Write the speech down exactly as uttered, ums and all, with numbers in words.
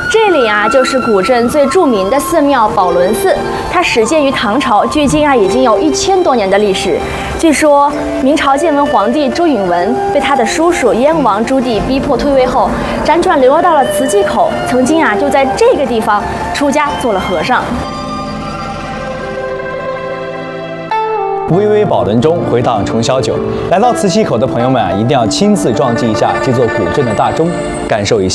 这里啊，就是古镇最著名的寺庙宝轮寺，它始建于唐朝，距今啊已经有一千多年的历史。据说明朝建文皇帝朱允文被他的叔叔燕王朱棣逼迫退位后，辗转流落到了慈济口，曾经啊就在这个地方出家做了和尚。 巍巍宝轮中，回荡重霄九。来到慈溪口的朋友们啊，一定要亲自撞击一下这座古镇的大钟，感受一下